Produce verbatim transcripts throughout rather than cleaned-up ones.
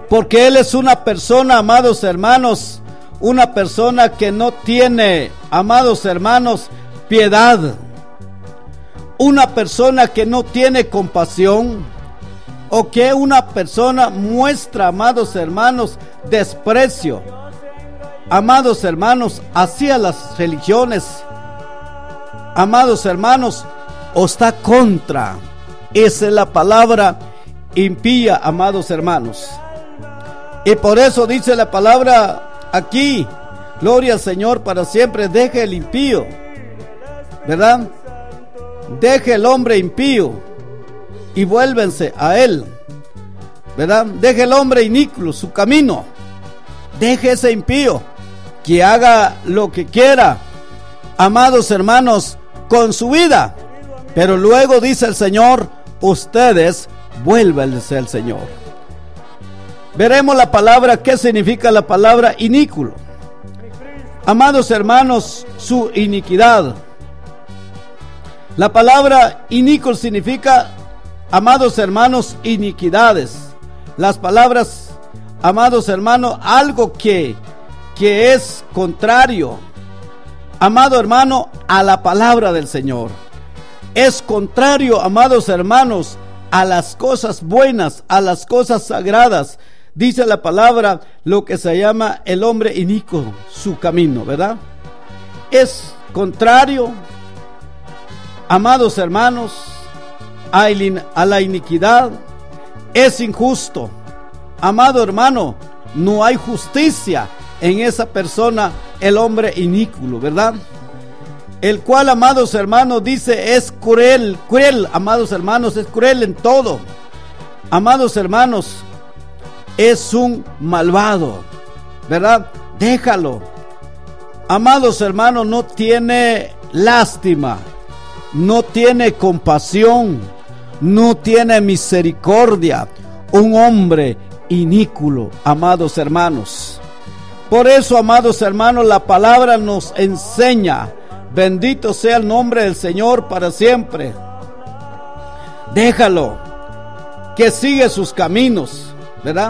porque él es una persona, amados hermanos, una persona que no tiene, amados hermanos, piedad, una persona que no tiene compasión, o que una persona muestra, amados hermanos, desprecio, amados hermanos, hacia las religiones, amados hermanos, o está contra. Esa es la palabra impía, amados hermanos. Y por eso dice la palabra aquí, gloria al Señor para siempre, deje el impío, ¿verdad? Deje el hombre impío y vuélvense a él, ¿verdad? Deje el hombre inicuo su camino, deje ese impío que haga lo que quiera, amados hermanos, con su vida. Pero luego dice el Señor, ustedes vuélvanse al Señor. Veremos la palabra, ¿qué significa la palabra inicuo? Amados hermanos, su iniquidad. La palabra inicuo significa, amados hermanos, iniquidades. Las palabras, amados hermanos, algo que, que es contrario, amado hermano, a la palabra del Señor. Es contrario, amados hermanos, a las cosas buenas, a las cosas sagradas. Dice la palabra lo que se llama el hombre inicuo, su camino, ¿verdad? Es contrario, amados hermanos, a la iniquidad. Es injusto, amado hermano, no hay justicia en esa persona, el hombre inicuo, ¿verdad? El cual, amados hermanos, dice es cruel, cruel, amados hermanos, es cruel en todo. Amados hermanos, es un malvado, ¿verdad? Déjalo. Amados hermanos, no tiene lástima, no tiene compasión, no tiene misericordia. Un hombre inicuo, amados hermanos. Por eso, amados hermanos, la palabra nos enseña, bendito sea el nombre del Señor para siempre. Déjalo, que sigue sus caminos, ¿verdad?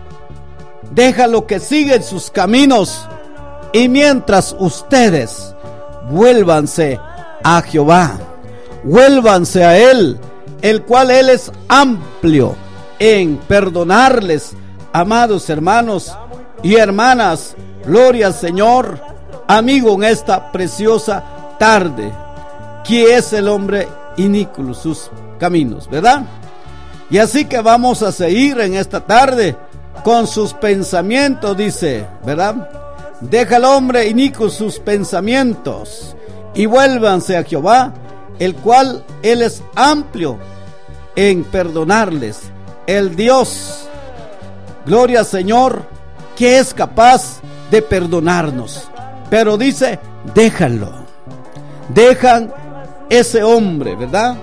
Déjalo que siga en sus caminos. Y mientras ustedes vuélvanse a Jehová, vuélvanse a Él, el cual Él es amplio en perdonarles, amados hermanos y hermanas. Gloria al Señor, amigo, en esta preciosa tarde, que es el hombre inicuo, sus caminos, ¿verdad? Y así que vamos a seguir en esta tarde con sus pensamientos, dice, ¿verdad? Deja al hombre inicuo sus pensamientos y vuélvanse a Jehová, el cual Él es amplio en perdonarles. El Dios, gloria al Señor, que es capaz de perdonarnos. Pero dice, déjalo. Dejan ese hombre, ¿verdad?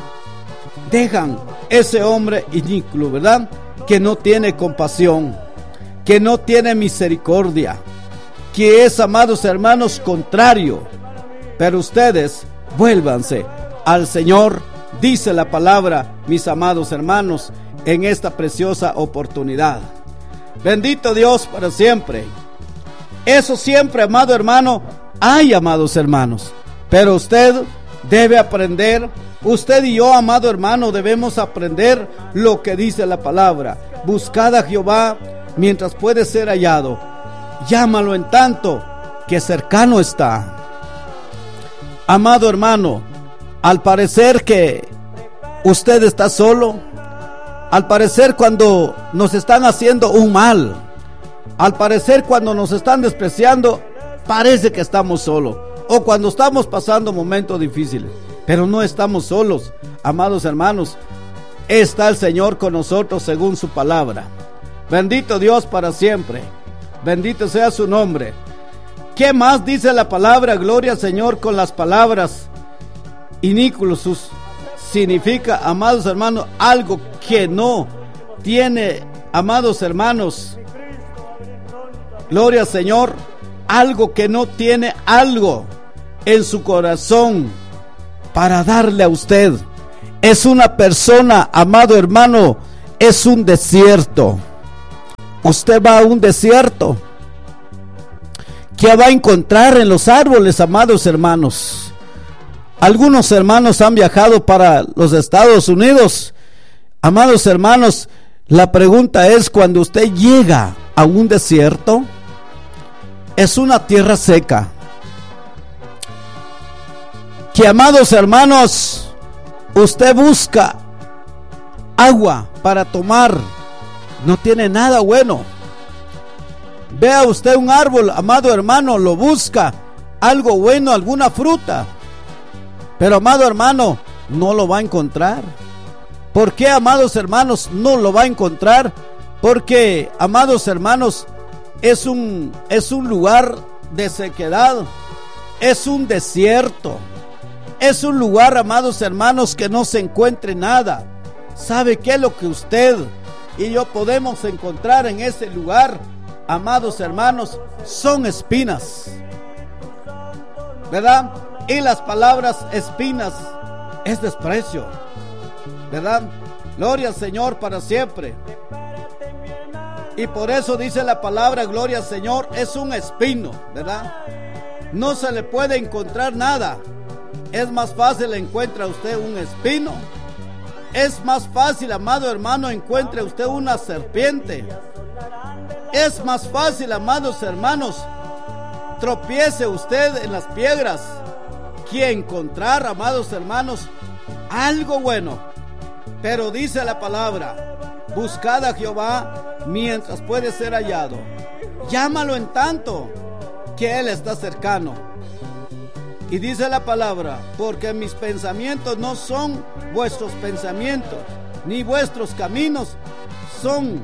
Dejan ese hombre inicuo, ¿verdad? Que no tiene compasión, que no tiene misericordia, que es, amados hermanos, contrario. Pero ustedes vuélvanse al Señor, dice la palabra, mis amados hermanos, en esta preciosa oportunidad. Bendito Dios para siempre. Eso siempre, amado hermano, hay, amados hermanos. Pero usted debe aprender, usted y yo, amado hermano, debemos aprender lo que dice la palabra. Buscad a Jehová mientras puede ser hallado. Llámalo en tanto que cercano está. Amado hermano, al parecer que usted está solo, al parecer cuando nos están haciendo un mal, al parecer cuando nos están despreciando, parece que estamos solos, o cuando estamos pasando momentos difíciles, pero no estamos solos, amados hermanos. Está el Señor con nosotros según su palabra. Bendito Dios para siempre, bendito sea su nombre. ¿Qué más dice la palabra? Gloria al Señor con las palabras. Inicuos sus significa, amados hermanos, algo que no tiene, amados hermanos, gloria al Señor, algo que no tiene algo en su corazón para darle a usted. Es una persona, amado hermano, es un desierto. usted va a un desierto, ¿qué va a encontrar en los árboles, amados hermanos? Algunos hermanos han viajado para los Estados Unidos. Amados hermanos, la pregunta es, cuando usted llega a un desierto, es una tierra seca, que, amados hermanos, usted busca agua para tomar, no tiene nada bueno. Vea usted un árbol, amado hermano, lo busca, algo bueno, alguna fruta, pero, amado hermano, no lo va a encontrar. ¿Por qué, amados hermanos, no lo va a encontrar? Porque, amados hermanos, es un, es un lugar de sequedad, es un desierto, es un lugar, amados hermanos, que no se encuentre nada. ¿Sabe qué es lo que usted y yo podemos encontrar en ese lugar, amados hermanos? Son espinas, ¿verdad? Y las palabras espinas es desprecio, ¿verdad? Gloria al Señor para siempre. Y por eso dice la palabra, gloria al Señor, es un espino, ¿verdad? No se le puede encontrar nada. Es más fácil encuentra usted un espino. Es más fácil, amado hermano, encuentre usted una serpiente. Es más fácil, amados hermanos, tropiece usted en las piedras, que encontrar, amados hermanos, algo bueno. Pero dice la palabra, buscad a Jehová mientras puede ser hallado, llámalo en tanto que Él está cercano. Y dice la palabra, porque mis pensamientos no son vuestros pensamientos, ni vuestros caminos son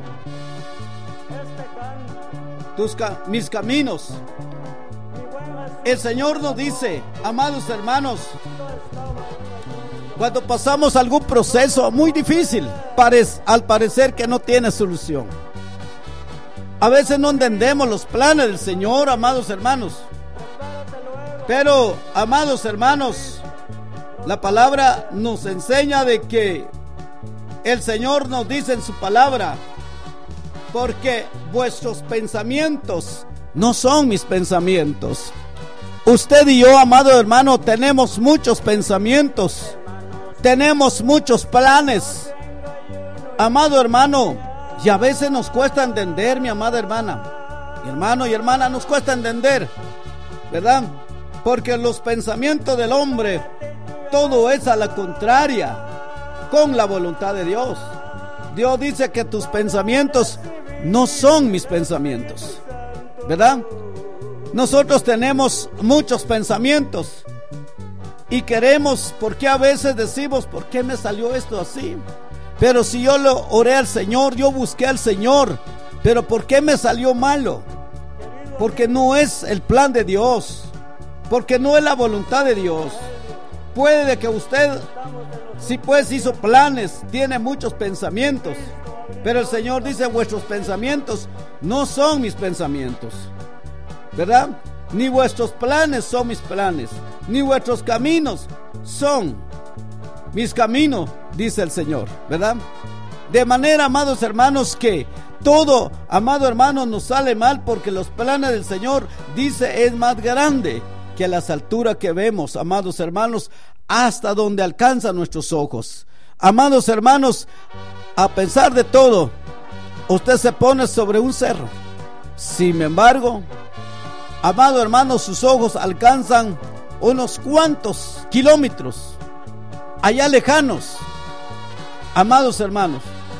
tus, mis caminos. El Señor nos dice, amados hermanos, cuando pasamos algún proceso muy difícil, al parecer que no tiene solución, a veces no entendemos los planes del Señor, amados hermanos. Pero, amados hermanos, la palabra nos enseña de que el Señor nos dice en su palabra, porque vuestros pensamientos no son mis pensamientos. Usted y yo, amado hermano, tenemos muchos pensamientos, tenemos muchos planes, amado hermano, y a veces nos cuesta entender, mi amada hermana, mi hermano y hermana, nos cuesta entender, ¿verdad? Porque los pensamientos del hombre, todo es a la contraria con la voluntad de Dios. Dios dice que tus pensamientos no son mis pensamientos, ¿verdad? Nosotros tenemos muchos pensamientos y queremos, porque a veces decimos, ¿por qué me salió esto así? Pero si yo lo oré al Señor, yo busqué al Señor, pero ¿por qué me salió malo? Porque no es el plan de Dios, porque no es la voluntad de Dios. Puede que usted, si pues hizo planes, tiene muchos pensamientos, pero el Señor dice, vuestros pensamientos no son mis pensamientos, ¿verdad? Ni vuestros planes son mis planes, ni vuestros caminos son mis caminos, dice el Señor, ¿verdad? De manera, amados hermanos, que todo, amado hermano, nos sale mal, porque los planes del Señor, dice, es más grande que las alturas que vemos, amados hermanos, hasta donde alcanzan nuestros ojos. Amados hermanos, a pesar de todo, usted se pone sobre un cerro. Sin embargo, amado hermano, sus ojos alcanzan unos cuantos kilómetros allá lejanos, amados hermanos.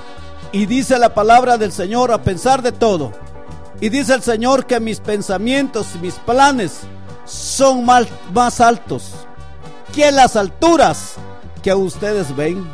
Y dice la palabra del Señor, a pesar de todo, y dice el Señor que mis pensamientos y mis planes son más, más altos que las alturas que ustedes ven.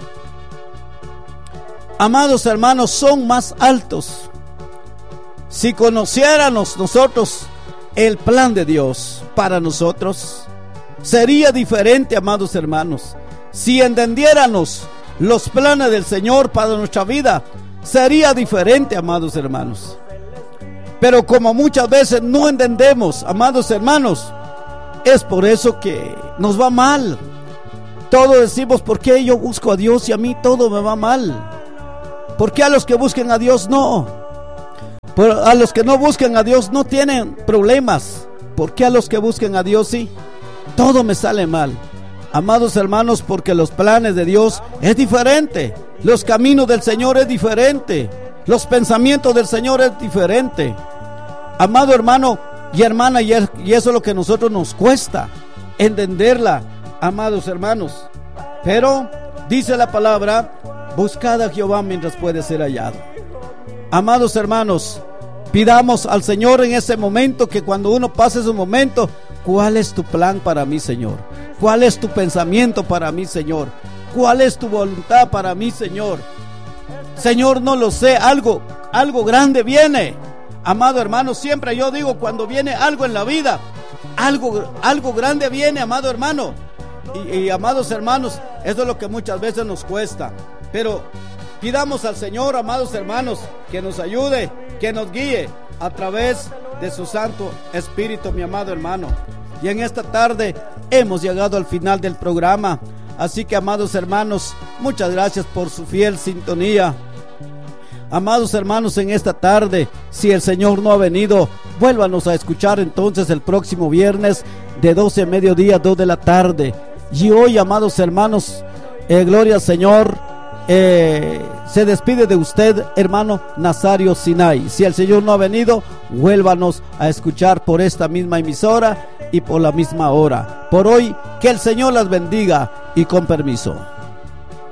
Amados hermanos, son más altos. Si conociéramos nosotros el plan de Dios para nosotros, sería diferente, amados hermanos. Si entendiéramos los planes del Señor para nuestra vida, sería diferente, amados hermanos. Pero como muchas veces no entendemos, amados hermanos, es por eso que nos va mal. Todos decimos, ¿por qué yo busco a Dios y a mí todo me va mal? ¿Por qué a los que busquen a Dios no? Pero a los que no busquen a Dios no tienen problemas. ¿Por qué a los que busquen a Dios sí? Todo me sale mal. Amados hermanos, porque los planes de Dios es diferente. Los caminos del Señor es diferente. Los pensamientos del Señor es diferente. Amado hermano y hermana, y eso es lo que a nosotros nos cuesta entenderla, amados hermanos. Pero dice la palabra: buscad a Jehová mientras puede ser hallado. Amados hermanos, pidamos al Señor en ese momento, que cuando uno pase ese momento, ¿cuál es tu plan para mí, Señor? ¿Cuál es tu pensamiento para mí, Señor? ¿Cuál es tu voluntad para mí, Señor? Señor, no lo sé, algo, algo grande viene. Amado hermano, siempre yo digo, cuando viene algo en la vida, algo, algo grande viene, amado hermano. Y, y amados hermanos, eso es lo que muchas veces nos cuesta. Pero pidamos al Señor, amados hermanos, que nos ayude, que nos guíe a través de su Santo Espíritu, mi amado hermano. Y en esta tarde hemos llegado al final del programa. Así que, amados hermanos, muchas gracias por su fiel sintonía. Amados hermanos, en esta tarde, si el Señor no ha venido, vuélvanos a escuchar entonces el próximo viernes de doce a mediodía, dos de la tarde. Y hoy, amados hermanos, eh, gloria al Señor, eh, se despide de usted, hermano Nazario Sinai. Si el Señor no ha venido, vuélvanos a escuchar por esta misma emisora y por la misma hora. Por hoy, que el Señor las bendiga, y con permiso.